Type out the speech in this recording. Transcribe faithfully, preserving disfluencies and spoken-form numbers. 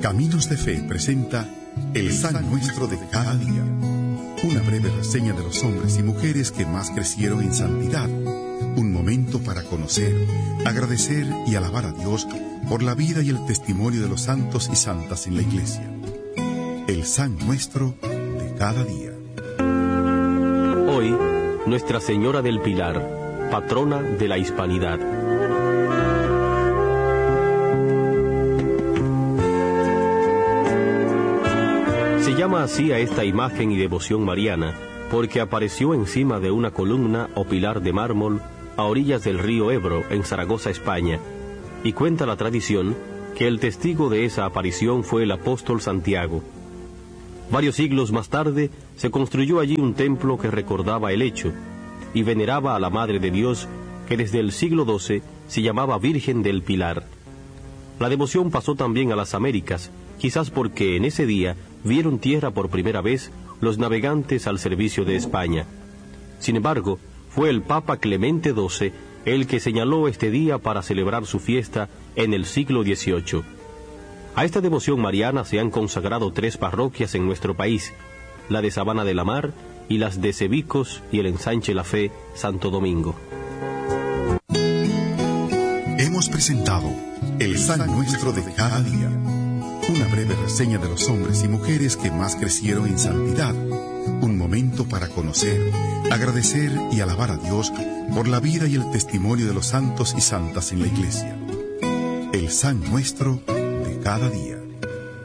Caminos de Fe presenta El San Nuestro de cada día. Una breve reseña de los hombres y mujeres que más crecieron en santidad. Un momento para conocer, agradecer y alabar a Dios por la vida y el testimonio de los santos y santas en la Iglesia. El San Nuestro de cada día. Hoy, Nuestra Señora del Pilar, patrona de la Hispanidad. Se llama así a esta imagen y devoción mariana porque apareció encima de una columna o pilar de mármol a orillas del río Ebro, en Zaragoza, España, y cuenta la tradición que el testigo de esa aparición fue el apóstol Santiago. Varios siglos más tarde se construyó allí un templo que recordaba el hecho y veneraba a la Madre de Dios, que desde el siglo doce se llamaba Virgen del Pilar. La devoción pasó también a las Américas, quizás porque en ese día vieron tierra por primera vez los navegantes al servicio de España. Sin embargo, fue el Papa Clemente doce el que señaló este día para celebrar su fiesta en el siglo dieciocho. A esta devoción mariana se han consagrado tres parroquias en nuestro país, la de Sabana de la Mar y las de Cebicos y el Ensanche La Fe, Santo Domingo. Hemos presentado El San Nuestro de cada día. Una breve reseña de los hombres y mujeres que más crecieron en santidad. Un momento para conocer, agradecer y alabar a Dios por la vida y el testimonio de los santos y santas en la Iglesia. El San Nuestro de cada día.